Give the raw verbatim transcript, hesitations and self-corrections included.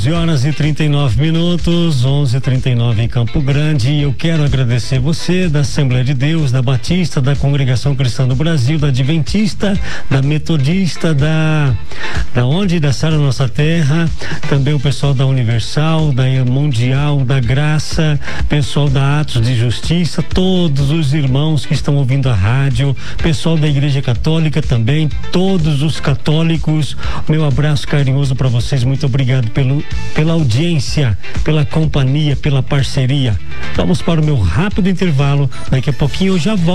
onze horas e trinta e nove minutos, onze e trinta e nove em Campo Grande. E eu quero agradecer você da Assembleia de Deus, da Batista, da Congregação Cristã do Brasil, da Adventista, da Metodista, da da onde? Da Sara Nossa Terra, também o pessoal da Universal, da Mundial, da Graça, pessoal da Atos de Justiça, todos os irmãos que estão ouvindo a rádio, pessoal da Igreja Católica também, todos os católicos, meu abraço carinhoso para vocês, muito obrigado pelo, pela audiência, pela companhia, pela parceria. Vamos para o meu rápido intervalo, daqui a pouquinho eu já volto.